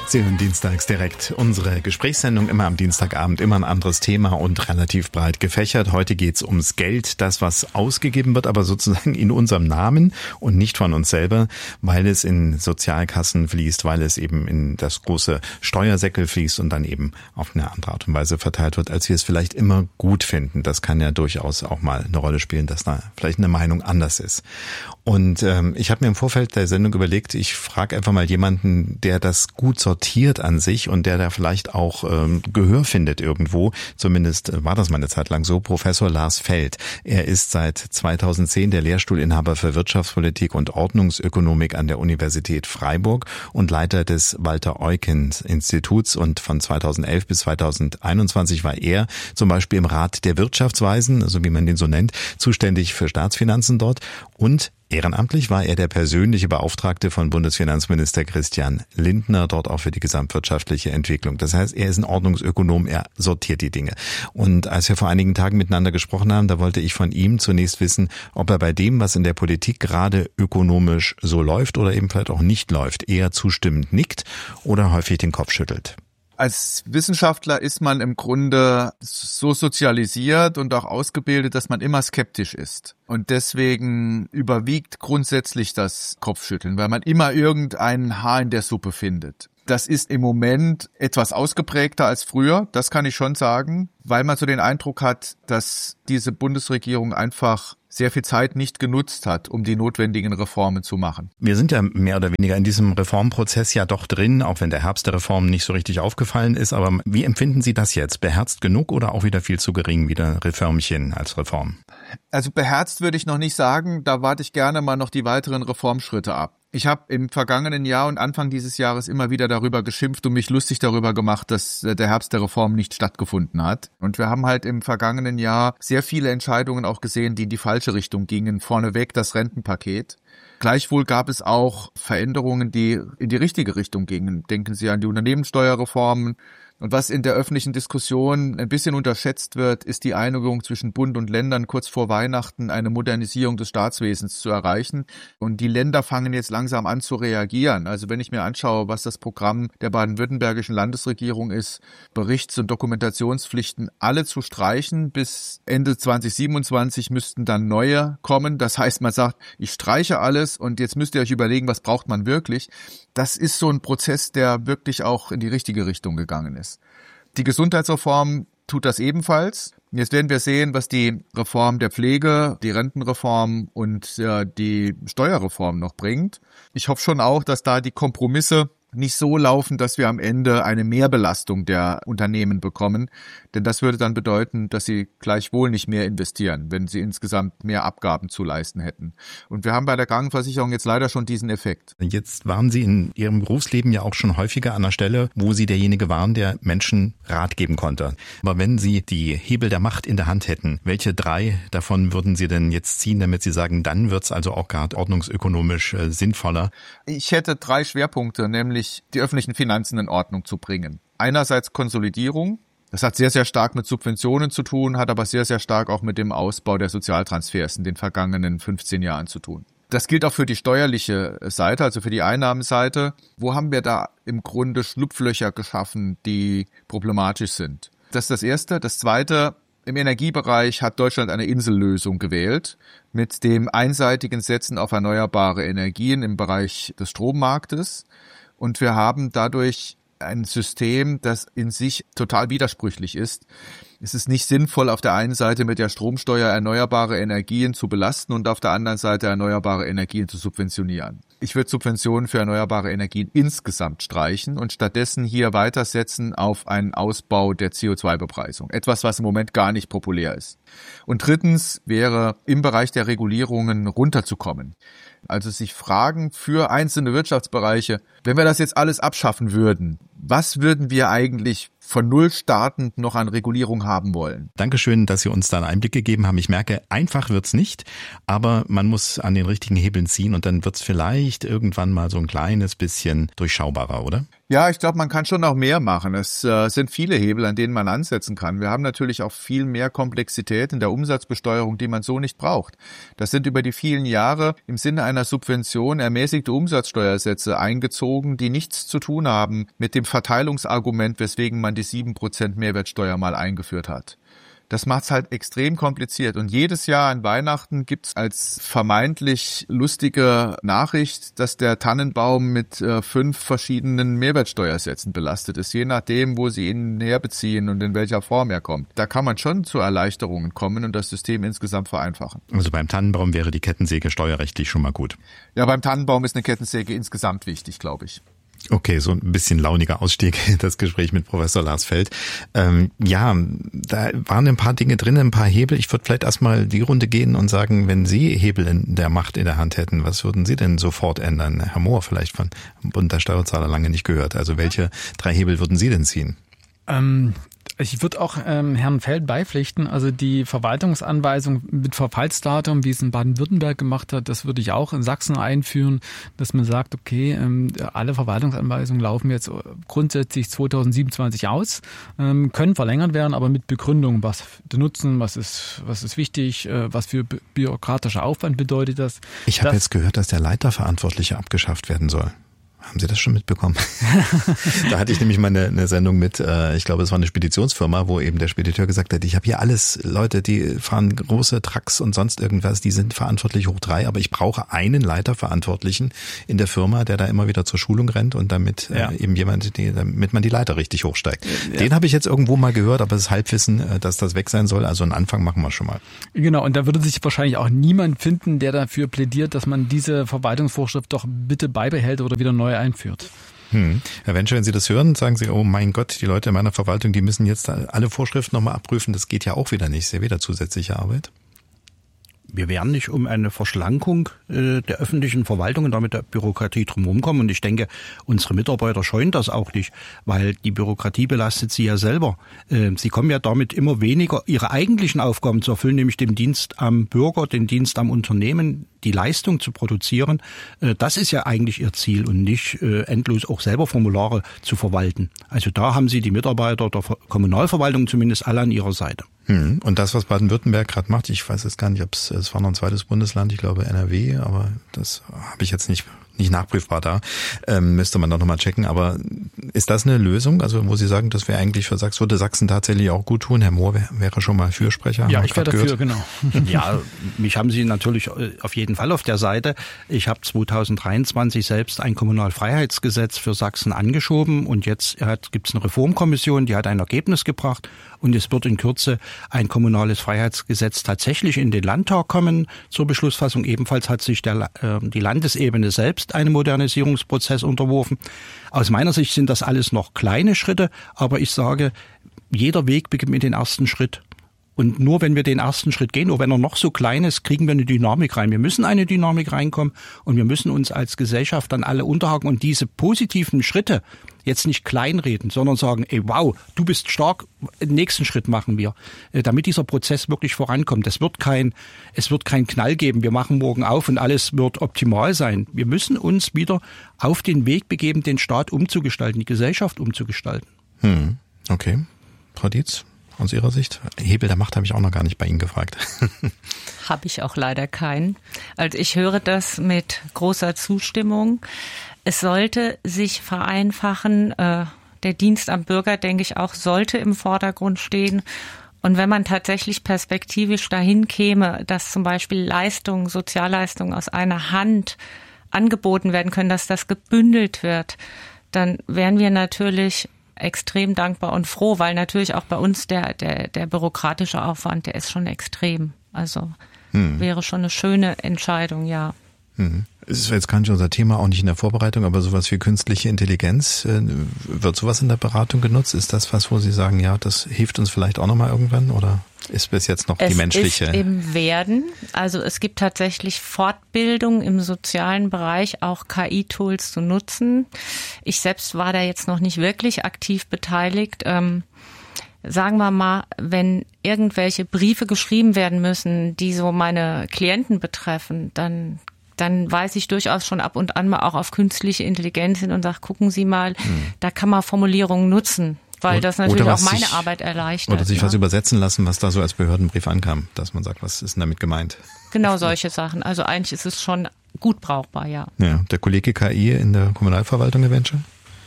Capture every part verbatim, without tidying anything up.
Sie hören dienstags direkt unsere Gesprächssendung, immer am Dienstagabend, immer ein anderes Thema und relativ breit gefächert. Heute geht's ums Geld, das was ausgegeben wird, aber sozusagen in unserem Namen und nicht von uns selber, weil es in Sozialkassen fließt, weil es eben in das große Steuersäckel fließt und dann eben auf eine andere Art und Weise verteilt wird, als wir es vielleicht immer gut finden. Das kann ja durchaus auch mal eine Rolle spielen, dass da vielleicht eine Meinung anders ist. Und ähm, ich habe mir im Vorfeld der Sendung überlegt, ich frage einfach mal jemanden, der das gut sortiert an sich und der da vielleicht auch ähm, Gehör findet irgendwo. Zumindest war das mal eine Zeit lang so. Professor Lars Feld. Er ist seit zweitausendzehn der Lehrstuhlinhaber für Wirtschaftspolitik und Ordnungsökonomik an der Universität Freiburg und Leiter des Walter-Eucken-Instituts. Und von zweitausendelf bis zweitausendeinundzwanzig war er zum Beispiel im Rat der Wirtschaftsweisen, also wie man den so nennt, zuständig für Staatsfinanzen dort. Und ehrenamtlich war er der persönliche Beauftragte von Bundesfinanzminister Christian Lindner, dort auch für die gesamtwirtschaftliche Entwicklung. Das heißt, er ist ein Ordnungsökonom, er sortiert die Dinge. Und als wir vor einigen Tagen miteinander gesprochen haben, da wollte ich von ihm zunächst wissen, ob er bei dem, was in der Politik gerade ökonomisch so läuft oder eben vielleicht auch nicht läuft, eher zustimmend nickt oder häufig den Kopf schüttelt. Als Wissenschaftler ist man im Grunde so sozialisiert und auch ausgebildet, dass man immer skeptisch ist. Und deswegen überwiegt grundsätzlich das Kopfschütteln, weil man immer irgendein Haar in der Suppe findet. Das ist im Moment etwas ausgeprägter als früher, das kann ich schon sagen, weil man so den Eindruck hat, dass diese Bundesregierung einfach sehr viel Zeit nicht genutzt hat, um die notwendigen Reformen zu machen. Wir sind ja mehr oder weniger in diesem Reformprozess ja doch drin, auch wenn der Herbst der Reform nicht so richtig aufgefallen ist. Aber wie empfinden Sie das jetzt? Beherzt genug oder auch wieder viel zu gering, wieder Reformchen als Reform? Also beherzt würde ich noch nicht sagen, da warte ich gerne mal noch die weiteren Reformschritte ab. Ich habe im vergangenen Jahr und Anfang dieses Jahres immer wieder darüber geschimpft und mich lustig darüber gemacht, dass der Herbst der Reform nicht stattgefunden hat. Und wir haben halt im vergangenen Jahr sehr viele Entscheidungen auch gesehen, die in die falsche Richtung gingen. Vorneweg das Rentenpaket. Gleichwohl gab es auch Veränderungen, die in die richtige Richtung gingen. Denken Sie an die Unternehmenssteuerreformen. Und was in der öffentlichen Diskussion ein bisschen unterschätzt wird, ist die Einigung zwischen Bund und Ländern kurz vor Weihnachten, eine Modernisierung des Staatswesens zu erreichen. Und die Länder fangen jetzt langsam an zu reagieren. Also wenn ich mir anschaue, was das Programm der baden-württembergischen Landesregierung ist, Berichts- und Dokumentationspflichten alle zu streichen. Bis Ende zwanzig siebenundzwanzig müssten dann neue kommen. Das heißt, man sagt, ich streiche alles und jetzt müsst ihr euch überlegen, was braucht man wirklich. Das ist so ein Prozess, der wirklich auch in die richtige Richtung gegangen ist. Die Gesundheitsreform tut das ebenfalls. Jetzt werden wir sehen, was die Reform der Pflege, die Rentenreform und ja, die Steuerreform noch bringt. Ich hoffe schon auch, dass da die Kompromisse nicht so laufen, dass wir am Ende eine Mehrbelastung der Unternehmen bekommen. Denn das würde dann bedeuten, dass sie gleichwohl nicht mehr investieren, wenn sie insgesamt mehr Abgaben zu leisten hätten. Und wir haben bei der Krankenversicherung jetzt leider schon diesen Effekt. Jetzt waren Sie in Ihrem Berufsleben ja auch schon häufiger an der Stelle, wo Sie derjenige waren, der Menschen Rat geben konnte. Aber wenn Sie die Hebel der Macht in der Hand hätten, welche drei davon würden Sie denn jetzt ziehen, damit Sie sagen, dann wird's also auch gerade ordnungsökonomisch äh, sinnvoller? Ich hätte drei Schwerpunkte, nämlich die öffentlichen Finanzen in Ordnung zu bringen. Einerseits Konsolidierung. Das hat sehr, sehr stark mit Subventionen zu tun, hat aber sehr, sehr stark auch mit dem Ausbau der Sozialtransfers in den vergangenen fünfzehn Jahren zu tun. Das gilt auch für die steuerliche Seite, also für die Einnahmenseite. Wo haben wir da im Grunde Schlupflöcher geschaffen, die problematisch sind? Das ist das Erste. Das Zweite, im Energiebereich hat Deutschland eine Insellösung gewählt mit dem einseitigen Setzen auf erneuerbare Energien im Bereich des Strommarktes. Und wir haben dadurch ein System, das in sich total widersprüchlich ist. Es ist nicht sinnvoll, auf der einen Seite mit der Stromsteuer erneuerbare Energien zu belasten und auf der anderen Seite erneuerbare Energien zu subventionieren. Ich würde Subventionen für erneuerbare Energien insgesamt streichen und stattdessen hier weitersetzen auf einen Ausbau der C O zwei Bepreisung. Etwas, was im Moment gar nicht populär ist. Und drittens wäre im Bereich der Regulierungen runterzukommen. Also sich fragen für einzelne Wirtschaftsbereiche, wenn wir das jetzt alles abschaffen würden, was würden wir eigentlich von null startend noch an Regulierung haben wollen. Dankeschön, dass Sie uns da einen Einblick gegeben haben. Ich merke, einfach wird's nicht, aber man muss an den richtigen Hebeln ziehen und dann wird's vielleicht irgendwann mal so ein kleines bisschen durchschaubarer, oder? Ja, ich glaube, man kann schon noch mehr machen. Es äh, sind viele Hebel, an denen man ansetzen kann. Wir haben natürlich auch viel mehr Komplexität in der Umsatzbesteuerung, die man so nicht braucht. Das sind über die vielen Jahre im Sinne einer Subvention ermäßigte Umsatzsteuersätze eingezogen, die nichts zu tun haben mit dem Verteilungsargument, weswegen man die sieben Prozent Mehrwertsteuer mal eingeführt hat. Das macht's halt extrem kompliziert. Und jedes Jahr an Weihnachten gibt's als vermeintlich lustige Nachricht, dass der Tannenbaum mit äh, fünf verschiedenen Mehrwertsteuersätzen belastet ist, je nachdem, wo sie ihn herbeziehen und in welcher Form er kommt. Da kann man schon zu Erleichterungen kommen und das System insgesamt vereinfachen. Also beim Tannenbaum wäre die Kettensäge steuerrechtlich schon mal gut. Ja, beim Tannenbaum ist eine Kettensäge insgesamt wichtig, glaube ich. Okay, so ein bisschen launiger Ausstieg, das Gespräch mit Professor Lars Feld. Ähm, ja, da waren ein paar Dinge drin, ein paar Hebel. Ich würde vielleicht erstmal die Runde gehen und sagen, wenn Sie Hebel in der Macht in der Hand hätten, was würden Sie denn sofort ändern? Herr Mohr, vielleicht von Bund der Steuerzahler lange nicht gehört. Also welche drei Hebel würden Sie denn ziehen? Ähm Ich würde auch ähm, Herrn Feld beipflichten, also die Verwaltungsanweisung mit Verfallsdatum, wie es in Baden-Württemberg gemacht hat, das würde ich auch in Sachsen einführen, dass man sagt, okay, ähm, alle Verwaltungsanweisungen laufen jetzt grundsätzlich zweitausendsiebenundzwanzig aus, ähm, können verlängert werden, aber mit Begründung, was der Nutzen, was ist, was ist wichtig, äh, was für bü- bürokratischer Aufwand bedeutet das. Ich habe jetzt gehört, dass der Leiterverantwortliche abgeschafft werden soll. Haben Sie das schon mitbekommen? Da hatte ich nämlich mal eine, eine Sendung mit, äh, ich glaube, es war eine Speditionsfirma, wo eben der Spediteur gesagt hat, ich habe hier alles Leute, die fahren große Trucks und sonst irgendwas, die sind verantwortlich hoch drei, aber ich brauche einen Leiterverantwortlichen in der Firma, der da immer wieder zur Schulung rennt und damit ja. äh, eben jemand, die, damit man die Leiter richtig hochsteigt. Ja. Den habe ich jetzt irgendwo mal gehört, aber es ist Halbwissen, äh, dass das weg sein soll. Also einen Anfang machen wir schon mal. Genau, und da würde sich wahrscheinlich auch niemand finden, der dafür plädiert, dass man diese Verwaltungsvorschrift doch bitte beibehält oder wieder neu einführt. Hm. Herr Wenscher, wenn Sie das hören, sagen Sie, oh mein Gott, die Leute in meiner Verwaltung, die müssen jetzt alle Vorschriften nochmal abprüfen. Das geht ja auch wieder nicht. Ist ja wieder zusätzliche Arbeit. Wir werden nicht um eine Verschlankung äh, der öffentlichen Verwaltung und damit der Bürokratie drumherum kommen. Und ich denke, unsere Mitarbeiter scheuen das auch nicht, weil die Bürokratie belastet sie ja selber. Äh, sie kommen ja damit immer weniger, ihre eigentlichen Aufgaben zu erfüllen, nämlich den Dienst am Bürger, den Dienst am Unternehmen, die Leistung zu produzieren. Äh, das ist ja eigentlich ihr Ziel und nicht äh, endlos auch selber Formulare zu verwalten. Also da haben sie die Mitarbeiter der Kommunalverwaltung zumindest alle an ihrer Seite. Hm. Und das, was Baden-Württemberg gerade macht, ich weiß jetzt gar nicht, ob es, es war noch ein zweites Bundesland, ich glaube N R W, aber das habe ich jetzt nicht nicht nachprüfbar da, ähm, müsste man doch nochmal checken. Aber ist das eine Lösung, also wo Sie sagen, das wäre eigentlich für Sachsen, würde Sachsen tatsächlich auch gut tun? Herr Mohr wär, wäre schon mal Fürsprecher. Ja, ich wäre dafür, gehört. Genau. Ja, mich haben Sie natürlich auf jeden Fall auf der Seite. Ich habe zweitausenddreiundzwanzig selbst ein Kommunalfreiheitsgesetz für Sachsen angeschoben und jetzt gibt es eine Reformkommission, die hat ein Ergebnis gebracht und es wird in Kürze ein kommunales Freiheitsgesetz tatsächlich in den Landtag kommen zur Beschlussfassung. Ebenfalls hat sich der, äh, die Landesebene selbst einem Modernisierungsprozess unterworfen. Aus meiner Sicht sind das alles noch kleine Schritte, aber ich sage, jeder Weg beginnt mit dem ersten Schritt. Und nur wenn wir den ersten Schritt gehen, auch wenn er noch so klein ist, kriegen wir eine Dynamik rein. Wir müssen eine Dynamik reinkommen und wir müssen uns als Gesellschaft dann alle unterhaken und diese positiven Schritte jetzt nicht kleinreden, sondern sagen, ey, wow, du bist stark, den nächsten Schritt machen wir, damit dieser Prozess wirklich vorankommt. Es wird kein, es wird kein Knall geben, wir machen morgen auf und alles wird optimal sein. Wir müssen uns wieder auf den Weg begeben, den Staat umzugestalten, die Gesellschaft umzugestalten. Hm, okay. Frau Dietz? Aus Ihrer Sicht? Hebel der Macht habe ich auch noch gar nicht bei Ihnen gefragt. Habe ich auch leider keinen. Also ich höre das mit großer Zustimmung. Es sollte sich vereinfachen. Der Dienst am Bürger, denke ich auch, sollte im Vordergrund stehen. Und wenn man tatsächlich perspektivisch dahin käme, dass zum Beispiel Leistungen, Sozialleistungen aus einer Hand angeboten werden können, dass das gebündelt wird, dann wären wir natürlich extrem dankbar und froh, weil natürlich auch bei uns der, der, der bürokratische Aufwand, der ist schon extrem. Also hm. wäre schon eine schöne Entscheidung, ja. Hm. Es ist jetzt gar nicht unser Thema, auch nicht in der Vorbereitung, aber sowas wie künstliche Intelligenz, äh, wird sowas in der Beratung genutzt? Ist das was, wo Sie sagen, ja, das hilft uns vielleicht auch nochmal irgendwann, oder ist bis jetzt noch es die menschliche? Es ist im Werden. Also es gibt tatsächlich Fortbildung im sozialen Bereich, auch K I-Tools zu nutzen. Ich selbst war da jetzt noch nicht wirklich aktiv beteiligt. Ähm, sagen wir mal, wenn irgendwelche Briefe geschrieben werden müssen, die so meine Klienten betreffen, dann dann weise ich durchaus schon ab und an mal auch auf künstliche Intelligenz hin und sage, gucken Sie mal, hm. da kann man Formulierungen nutzen, weil oder, das natürlich auch meine sich, Arbeit erleichtert. Oder sich ja. was übersetzen lassen, was da so als Behördenbrief ankam, dass man sagt, was ist denn damit gemeint? Genau solche Sachen. Also eigentlich ist es schon gut brauchbar, ja. Ja, der Kollege K I in der Kommunalverwaltung eventuell?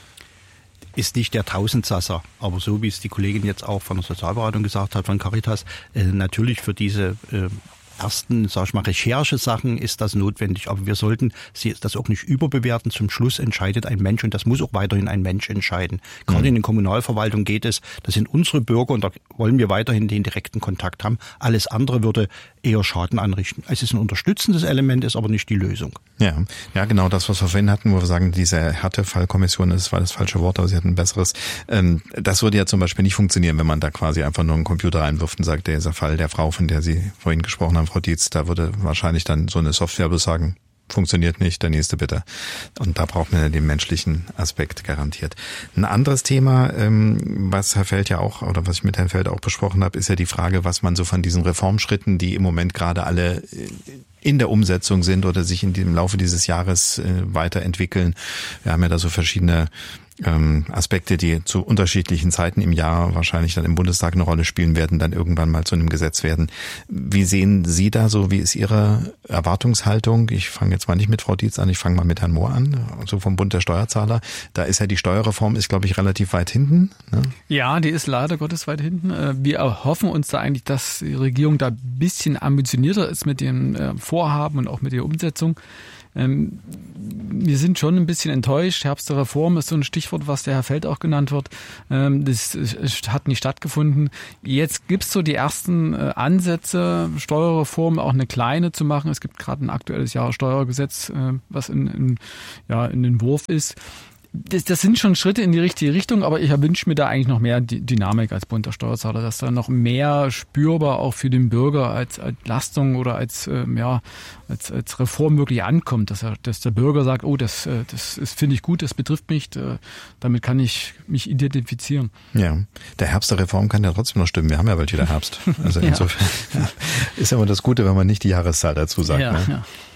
Ist nicht der Tausendsasser, aber so wie es die Kollegin jetzt auch von der Sozialberatung gesagt hat, von Caritas, äh, natürlich für diese äh, ersten, sag ich mal, Recherchesachen ist das notwendig. Aber wir sollten das auch nicht überbewerten. Zum Schluss entscheidet ein Mensch und das muss auch weiterhin ein Mensch entscheiden. Gerade mhm. in den Kommunalverwaltungen geht es, das sind unsere Bürger und da wollen wir weiterhin den direkten Kontakt haben. Alles andere würde eher Schaden anrichten. Es ist ein unterstützendes Element, ist aber nicht die Lösung. Ja, ja, genau das, was wir vorhin hatten, wo wir sagen, diese Härtefallkommission, das war das falsche Wort, aber sie hatten ein besseres. Ähm, das würde ja zum Beispiel nicht funktionieren, wenn man da quasi einfach nur einen Computer einwirft und sagt, dieser Fall der Frau, von der Sie vorhin gesprochen haben, Frau Dietz, da würde wahrscheinlich dann so eine Software sagen, funktioniert nicht, der nächste bitte. Und da braucht man ja den menschlichen Aspekt garantiert. Ein anderes Thema, was Herr Feld ja auch, oder was ich mit Herrn Feld auch besprochen habe, ist ja die Frage, was man so von diesen Reformschritten, die im Moment gerade alle in der Umsetzung sind oder sich in dem Laufe dieses Jahres weiterentwickeln. Wir haben ja da so verschiedene ähm, Aspekte, die zu unterschiedlichen Zeiten im Jahr wahrscheinlich dann im Bundestag eine Rolle spielen werden, dann irgendwann mal zu einem Gesetz werden. Wie sehen Sie da so, wie ist Ihre Erwartungshaltung? Ich fange jetzt mal nicht mit Frau Dietz an, ich fange mal mit Herrn Mohr an, so vom Bund der Steuerzahler. Da ist ja die Steuerreform, ist glaube ich relativ weit hinten. Ne? Ja, die ist leider Gottes weit hinten. Wir erhoffen uns da eigentlich, dass die Regierung da ein bisschen ambitionierter ist mit dem Vorhaben und auch mit der Umsetzung. Ähm, wir sind schon ein bisschen enttäuscht. Herbst der Reform ist so ein Stichwort, was der Herr Feld auch genannt wird. Ähm, das hat nicht stattgefunden. Jetzt gibt's so die ersten äh, Ansätze, Steuerreform auch eine kleine zu machen. Es gibt gerade ein aktuelles Jahressteuergesetz, äh, was in, in, ja, in den Wurf ist. Das, das sind schon Schritte in die richtige Richtung, aber ich wünsche mir da eigentlich noch mehr Dynamik als Bund der Steuerzahler, dass da noch mehr spürbar auch für den Bürger als Entlastung oder als ähm, ja als als Reform wirklich ankommt, dass er, dass der Bürger sagt, oh, das das ist, finde ich gut, das betrifft mich, damit kann ich mich identifizieren. Ja, der Herbst der Reform kann ja trotzdem noch stimmen. Wir haben ja bald wieder Herbst. Also insofern ja. Ist ja immer das Gute, wenn man nicht die Jahreszahl dazu sagt. Ja, ne? ja.